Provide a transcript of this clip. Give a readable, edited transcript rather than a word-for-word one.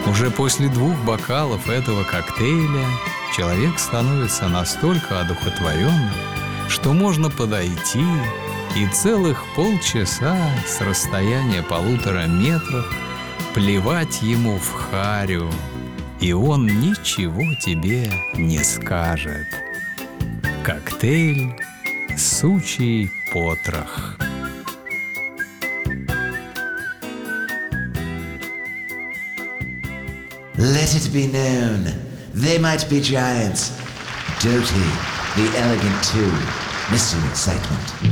Уже после 2 бокалов этого коктейля человек становится настолько одухотворенным, что можно подойти и целых полчаса с расстояния 1,5 метров плевать ему в харю, и он ничего тебе не скажет. Коктейль «Сучий потрох». Let it be known, they might be giants. Doty, the elegant too, Mr. Excitement.